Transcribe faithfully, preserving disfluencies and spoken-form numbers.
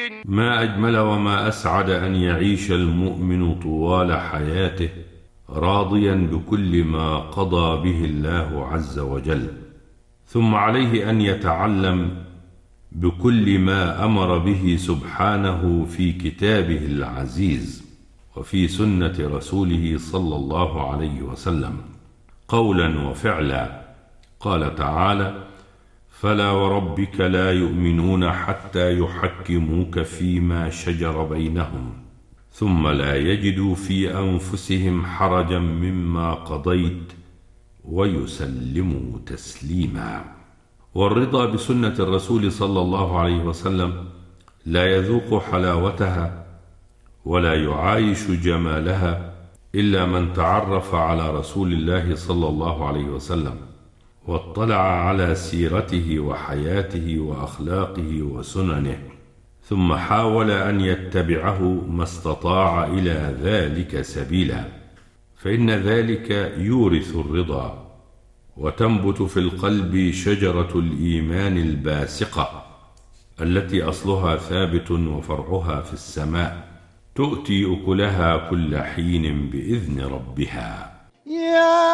ما أجمل وما أسعد أن يعيش المؤمن طوال حياته راضيا بكل ما قضى به الله عز وجل، ثم عليه أن يتعلم بكل ما أمر به سبحانه في كتابه العزيز وفي سنة رسوله صلى الله عليه وسلم قولا وفعلا. قال تعالى: فلا وربك لا يؤمنون حتى يحكموك فيما شجر بينهم ثم لا يجدوا في أنفسهم حرجا مما قضيت ويسلموا تسليما. والرضا بسنة الرسول صلى الله عليه وسلم لا يذوق حلاوتها ولا يعايش جمالها إلا من تعرف على رسول الله صلى الله عليه وسلم واطلع على سيرته وحياته وأخلاقه وسننه، ثم حاول أن يتبعه ما استطاع إلى ذلك سبيلا، فإن ذلك يورث الرضا، وتنبت في القلب شجرة الإيمان الباسقة التي أصلها ثابت وفرعها في السماء، تؤتي أكلها كل حين بإذن ربها.